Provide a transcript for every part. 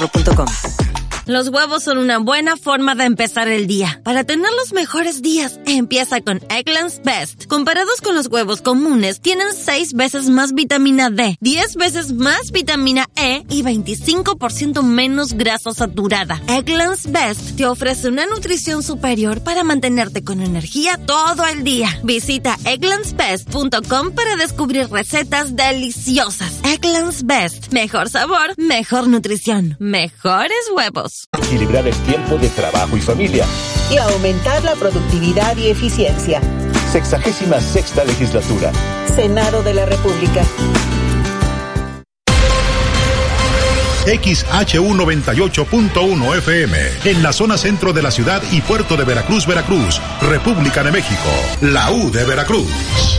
ahorro.com. Los huevos son una buena forma de empezar el día. Para tener los mejores días, empieza con Eggland's Best. Comparados con los huevos comunes, tienen 6 veces más vitamina D, 10 veces más vitamina E y 25% menos grasa saturada. Eggland's Best te ofrece una nutrición superior para mantenerte con energía todo el día. Visita egglandsbest.com para descubrir recetas deliciosas. Eggland's Best. Mejor sabor, mejor nutrición, mejores huevos. Equilibrar el tiempo de trabajo y familia. Y aumentar la productividad y eficiencia. 66ª legislatura. Senado de la República. XHU98.1 FM, en la zona centro de la ciudad y puerto de Veracruz, Veracruz, República de México, la U de Veracruz.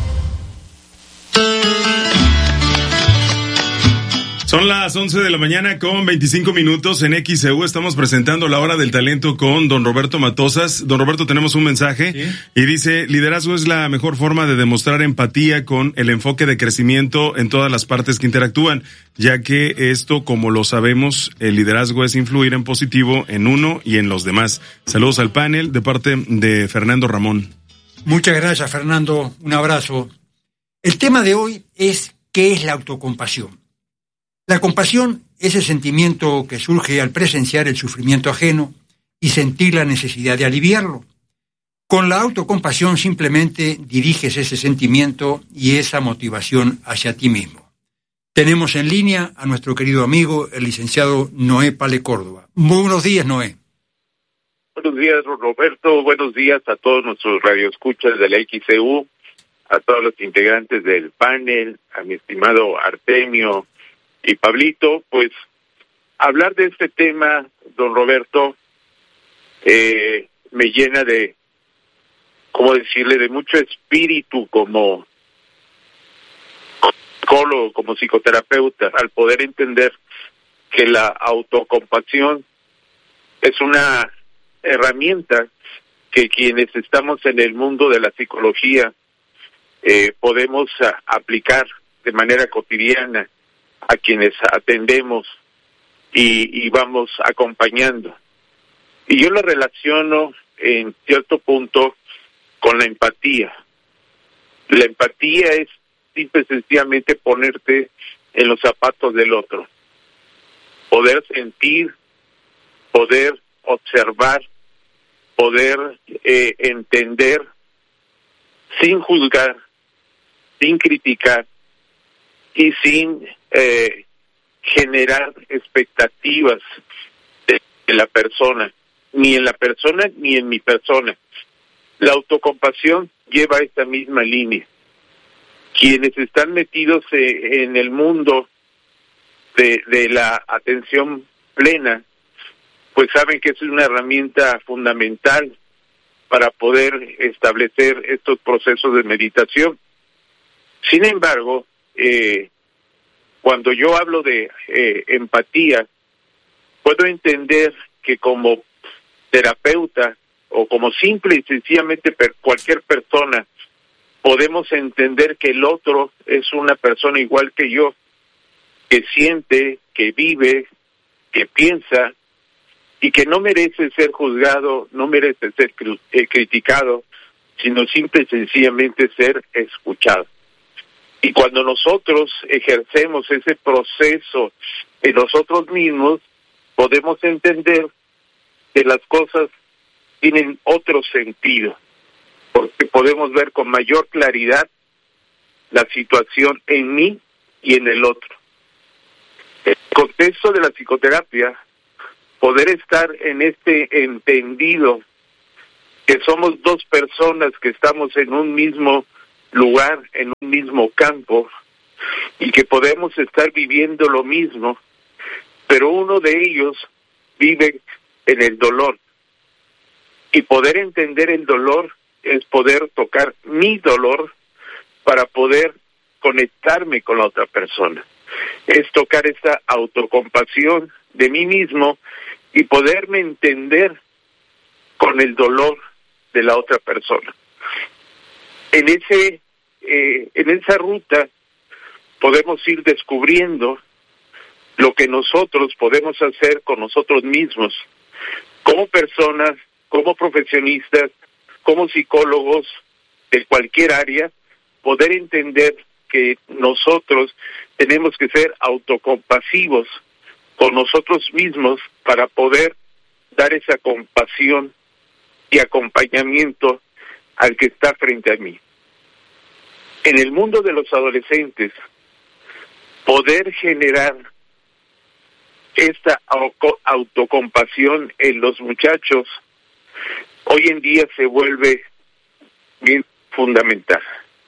Son las 11 de la mañana con 25 minutos en XEU. Estamos presentando la hora del talento con don Roberto Matosas. Don Roberto, tenemos un mensaje y dice: liderazgo es la mejor forma de demostrar empatía con el enfoque de crecimiento en todas las partes que interactúan, ya que esto, como lo sabemos, el liderazgo es influir en positivo en uno y en los demás. Saludos al panel de parte de Fernando Ramón. Muchas gracias, Fernando. Un abrazo. El tema de hoy es ¿qué es la autocompasión? La compasión es el sentimiento que surge al presenciar el sufrimiento ajeno y sentir la necesidad de aliviarlo. Con la autocompasión simplemente diriges ese sentimiento y esa motivación hacia ti mismo. Tenemos en línea a nuestro querido amigo, el licenciado Noé Pale Córdoba. Muy buenos días, Noé. Buenos días, Roberto. Buenos días a todos nuestros radioescuchas de la XCU, a todos los integrantes del panel, a mi estimado Artemio y Pablito. Pues hablar de este tema, don Roberto, me llena de, ¿cómo decirle?, de mucho espíritu como psicólogo, como psicoterapeuta, al poder entender que la autocompasión es una herramienta que quienes estamos en el mundo de la psicología podemos aplicar de manera cotidiana a quienes atendemos y vamos acompañando. Y yo lo relaciono en cierto punto con la empatía. La empatía es simple y sencillamente ponerte en los zapatos del otro, poder sentir, poder observar, poder entender sin juzgar, sin criticar y sin generar expectativas de la persona, ni en la persona ni en mi persona. La autocompasión lleva esta misma línea. Quienes están metidos en el mundo de la atención plena, pues saben que es una herramienta fundamental para poder establecer estos procesos de meditación. Sin embargo, cuando yo hablo de empatía, puedo entender que como terapeuta o como simple y sencillamente cualquier persona, podemos entender que el otro es una persona igual que yo, que siente, que vive, que piensa y que no merece ser juzgado, no merece ser criticado, sino simple y sencillamente ser escuchado. Y cuando nosotros ejercemos ese proceso en nosotros mismos, podemos entender que las cosas tienen otro sentido, porque podemos ver con mayor claridad la situación en mí y en el otro. En el contexto de la psicoterapia, poder estar en este entendido que somos dos personas que estamos en un mismo lugar, en un mismo campo, y que podemos estar viviendo lo mismo, pero uno de ellos vive en el dolor. Y poder entender el dolor es poder tocar mi dolor para poder conectarme con la otra persona. Es tocar esa autocompasión de mí mismo y poderme entender con el dolor de la otra persona. En esa ruta podemos ir descubriendo lo que nosotros podemos hacer con nosotros mismos, como personas, como profesionistas, como psicólogos de cualquier área, poder entender que nosotros tenemos que ser autocompasivos con nosotros mismos para poder dar esa compasión y acompañamiento al que está frente a mí. En el mundo de los adolescentes, poder generar esta autocompasión en los muchachos hoy en día se vuelve bien fundamental,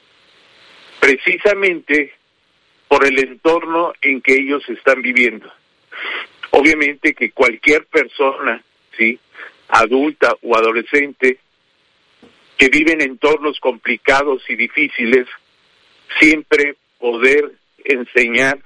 precisamente por el entorno en que ellos están viviendo. Obviamente que cualquier persona, sí, adulta o adolescente, que vive en entornos complicados y difíciles, siempre poder enseñar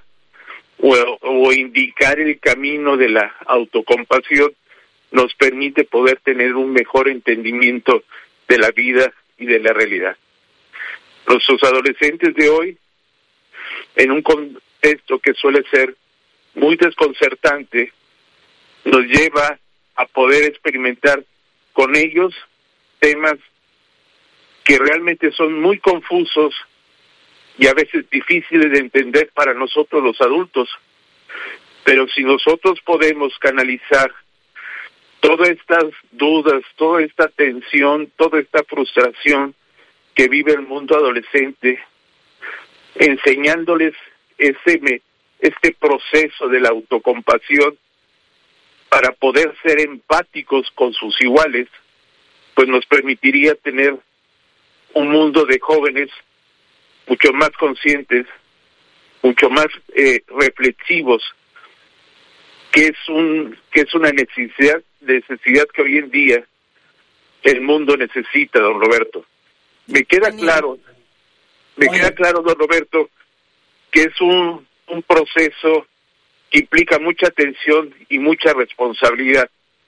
o indicar el camino de la autocompasión nos permite poder tener un mejor entendimiento de la vida y de la realidad. Nuestros adolescentes de hoy, en un contexto que suele ser muy desconcertante, nos lleva a poder experimentar con ellos temas que realmente son muy confusos y a veces difíciles de entender para nosotros los adultos. Pero si nosotros podemos canalizar todas estas dudas, toda esta tensión, toda esta frustración que vive el mundo adolescente, enseñándoles este proceso de la autocompasión para poder ser empáticos con sus iguales, pues nos permitiría tener un mundo de jóvenes mucho más conscientes, mucho más reflexivos, que es una necesidad que hoy en día el mundo necesita, don Roberto. Me queda claro, don Roberto, que es un proceso que implica mucha atención y mucha responsabilidad.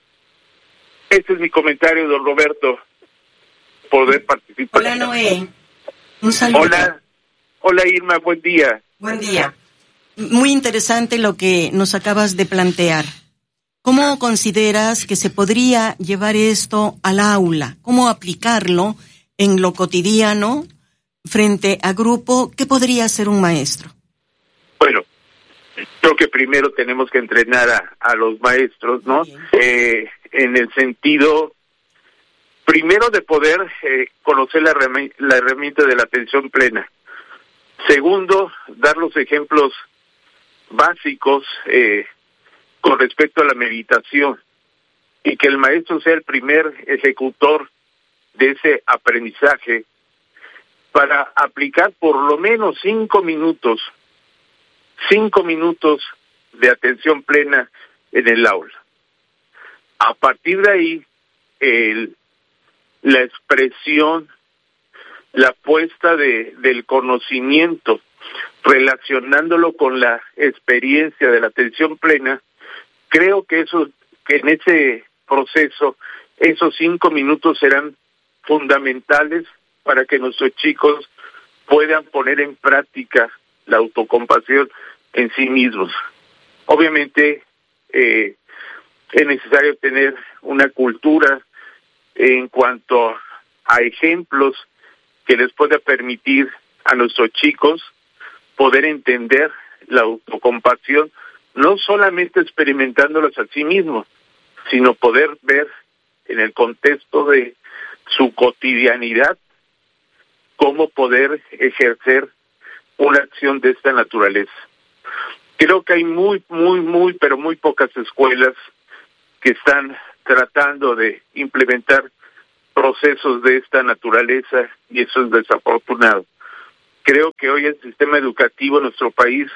Este es mi comentario, don Roberto, poder participar. Hola, Noé. Un saludo. Hola, Irma, buen día. Buen día. Muy interesante lo que nos acabas de plantear. ¿Cómo consideras que se podría llevar esto al aula? ¿Cómo aplicarlo en lo cotidiano frente a grupo? ¿Qué podría hacer un maestro? Bueno, creo que primero tenemos que entrenar a los maestros, ¿no? En el sentido, primero, de poder conocer la herramienta de la atención plena. Segundo, dar los ejemplos básicos con respecto a la meditación y que el maestro sea el primer ejecutor de ese aprendizaje para aplicar por lo menos 5 minutos de atención plena en el aula. A partir de ahí, la expresión, la puesta del conocimiento, relacionándolo con la experiencia de la atención plena, creo que en ese proceso, esos 5 minutos serán fundamentales para que nuestros chicos puedan poner en práctica la autocompasión en sí mismos. Obviamente, es necesario tener una cultura en cuanto a ejemplos que les pueda permitir a nuestros chicos poder entender la autocompasión, no solamente experimentándolas a sí mismos, sino poder ver en el contexto de su cotidianidad cómo poder ejercer una acción de esta naturaleza. Creo que hay pero muy pocas escuelas que están tratando de implementar procesos de esta naturaleza y eso es desafortunado. Creo que hoy el sistema educativo en nuestro país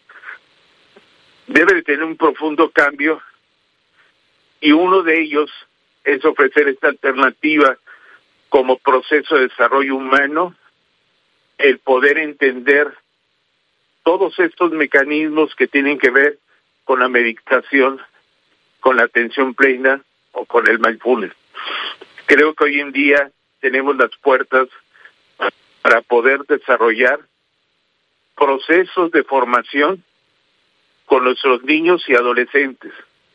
debe de tener un profundo cambio y uno de ellos es ofrecer esta alternativa como proceso de desarrollo humano, el poder entender todos estos mecanismos que tienen que ver con la meditación, con la atención plena o con el mindfulness. Creo que hoy en día tenemos las puertas para poder desarrollar procesos de formación con nuestros niños y adolescentes.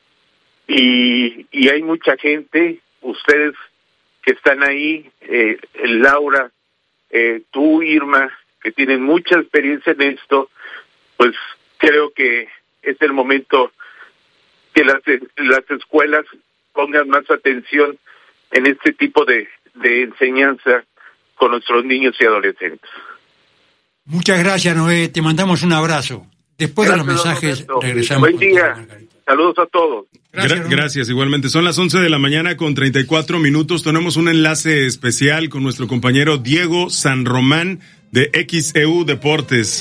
Y hay mucha gente, ustedes que están ahí, Laura, tú, Irma, que tienen mucha experiencia en esto, pues creo que es el momento que las escuelas pongan más atención en este tipo de enseñanza con nuestros niños y adolescentes. Muchas gracias, Noé. Te mandamos un abrazo. Después Gracias, de los mensajes regresamos. Buen día. Saludos a todos. Gracias, igualmente. Son las 11 de la mañana con 34 minutos. Tenemos un enlace especial con nuestro compañero Diego San Román de XEU Deportes.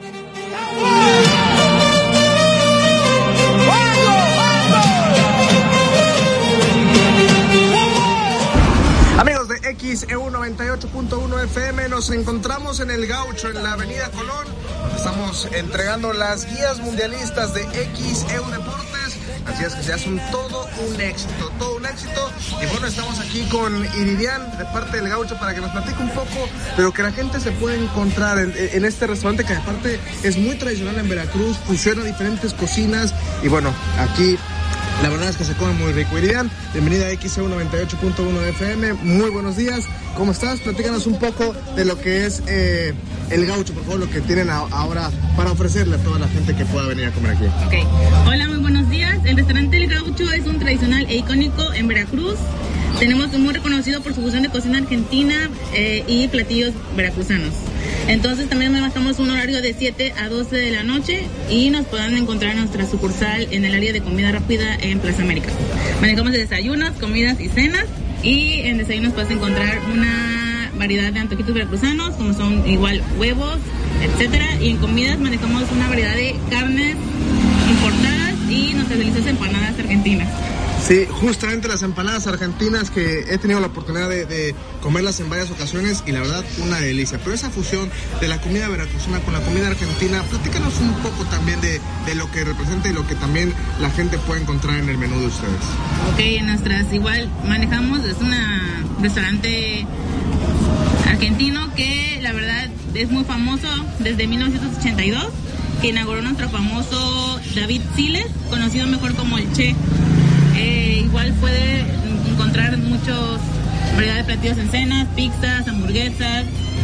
Amigos de XEU 98.1 FM, nos encontramos en el Gaucho, en la avenida Colón. Estamos entregando las guías mundialistas de XEU Deportes. Así es que se hace todo un éxito. Y bueno, estamos aquí con Iridian de parte del Gaucho para que nos platique un poco de lo que la gente se puede encontrar en este restaurante, que aparte es muy tradicional en Veracruz, fusiona diferentes cocinas. Y bueno, aquí la verdad es que se come muy rico. Iridian, bienvenida a XEU 98.1 FM. Muy buenos días. ¿Cómo estás? Platícanos un poco de lo que es el Gaucho, por favor, lo que tienen ahora para ofrecerle a toda la gente que pueda venir a comer aquí. Okay. Hola, muy buenos días. El restaurante El Gaucho es un tradicional e icónico en Veracruz. Tenemos muy reconocido por su fusión de cocina argentina y platillos veracruzanos. Entonces también manejamos un horario de 7 a 12 de la noche y nos pueden encontrar en nuestra sucursal en el área de comida rápida en Plaza América. Manejamos desayunos, comidas y cenas, y en desayunos puedes encontrar una variedad de antojitos veracruzanos como son igual huevos, etcétera, y en comidas manejamos una variedad de carnes importadas y nuestras deliciosas empanadas argentinas. Sí, justamente las empanadas argentinas, que he tenido la oportunidad de comerlas en varias ocasiones y la verdad una delicia. Pero esa fusión de la comida veracruzana con la comida argentina, platícanos un poco también de lo que representa y lo que también la gente puede encontrar en el menú de ustedes. Ok, en nuestras igual manejamos, es un restaurante argentino que la verdad es muy famoso desde 1982, que inauguró nuestro famoso David Siles, conocido mejor como el Che. Igual puede encontrar muchos variedad de platillos en cenas, pizzas, hamburguesas,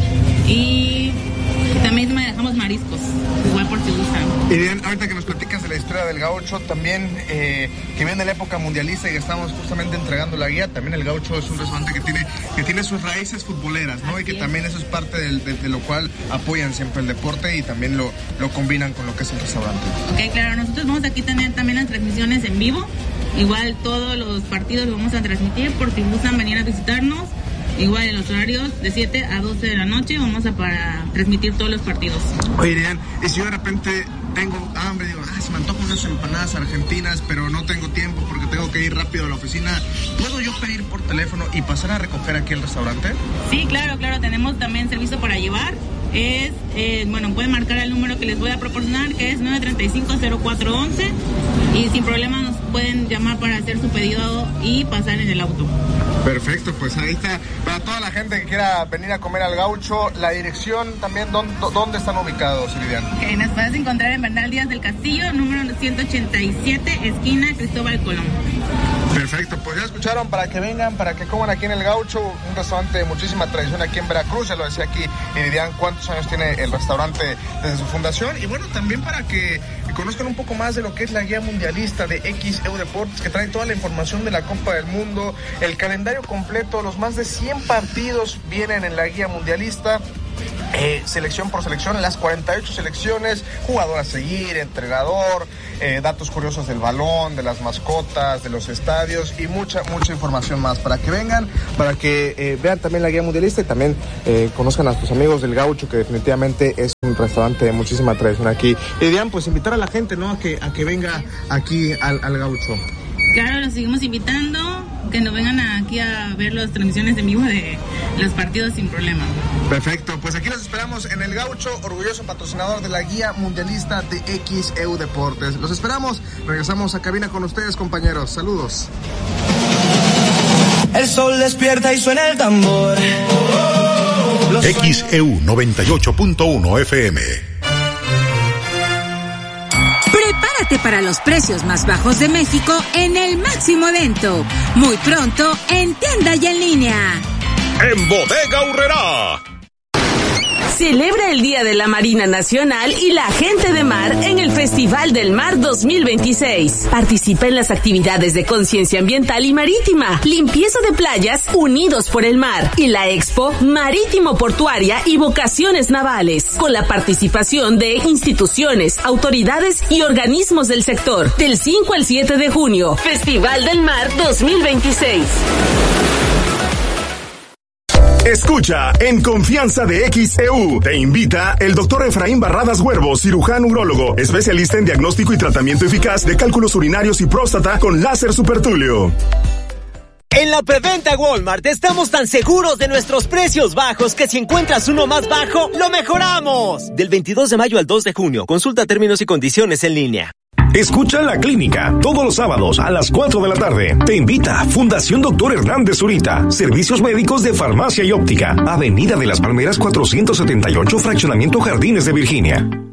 y también manejamos mariscos, igual por si gustan. Y bien, ahorita que nos platicas de la historia del Gaucho, también que viene de la época mundialista y estamos justamente entregando la guía, también el Gaucho es un restaurante que tiene sus raíces futboleras, ¿no? Y que también eso es parte de lo cual apoyan siempre el deporte y también lo combinan con lo que es el restaurante. Ok, claro, nosotros vamos aquí a tener también las transmisiones en vivo. Igual todos los partidos los vamos a transmitir por si gustan venir a visitarnos. Igual en los horarios de 7 a 12 de la noche vamos para transmitir todos los partidos. Oye, Iridian, y si yo de repente tengo hambre, digo, se me antojan unas empanadas argentinas, pero no tengo tiempo porque tengo que ir rápido a la oficina, ¿puedo yo pedir por teléfono y pasar a recoger aquí al restaurante? Sí, claro, tenemos también servicio para llevar. Pueden marcar el número que les voy a proporcionar, que es 935-0411, y sin problema nos pueden llamar para hacer su pedido y pasar en el auto. Perfecto, pues ahí está. Para toda la gente que quiera venir a comer al Gaucho, la dirección también, ¿dónde están ubicados, Iridian? Okay, nos puedes encontrar en Bernal Díaz del Castillo, número 187, esquina Cristóbal Colón. Perfecto, pues ya escucharon, para que vengan, para que coman aquí en el Gaucho, un restaurante de muchísima tradición aquí en Veracruz, ya lo decía aquí Iridian, cuántos años tiene el restaurante desde su fundación, y bueno, también para que conozcan un poco más de lo que es la guía mundialista de XEU Deportes, que trae toda la información de la Copa del Mundo, el calendario completo, los más de 100 partidos vienen en la guía mundialista. Selección por selección, las 48 selecciones, jugador a seguir, entrenador, datos curiosos del balón, de las mascotas, de los estadios y mucha información más para que vengan, para que vean también la guía mundialista y también conozcan a sus amigos del Gaucho, que definitivamente es un restaurante de muchísima tradición aquí. Y Dian, pues invitar a la gente, ¿no? a que venga aquí al Gaucho. Claro, los seguimos invitando, que nos vengan aquí a ver las transmisiones en vivo de los partidos sin problema. Perfecto, pues aquí los esperamos en el Gaucho, orgulloso patrocinador de la guía mundialista de XEU Deportes. Los esperamos, regresamos a cabina con ustedes, compañeros. Saludos. El sol despierta y suena el tambor. XEU 98.1 FM. Prepara Prepárate para los precios más bajos de México en el máximo evento. Muy pronto en tienda y en línea. En Bodega Aurrerá. Celebra el Día de la Marina Nacional y la Gente de Mar en el Festival del Mar 2026. Participa en las actividades de conciencia ambiental y marítima, limpieza de playas, Unidos por el Mar y la Expo Marítimo Portuaria y Vocaciones Navales, con la participación de instituciones, autoridades y organismos del sector. Del 5 al 7 de junio, Festival del Mar 2026. Escucha En Confianza de XEU. Te invita el doctor Efraín Barradas Huervo, cirujano urólogo, especialista en diagnóstico y tratamiento eficaz de cálculos urinarios y próstata con láser supertulio. En la preventa Walmart estamos tan seguros de nuestros precios bajos que si encuentras uno más bajo, ¡lo mejoramos! Del 22 de mayo al 2 de junio. Consulta términos y condiciones en línea. Escucha La Clínica todos los sábados a las 4 de la tarde. Te invita Fundación Dr. Hernández Zurita. Servicios médicos de farmacia y óptica. Avenida de las Palmeras 478, Fraccionamiento Jardines de Virginia.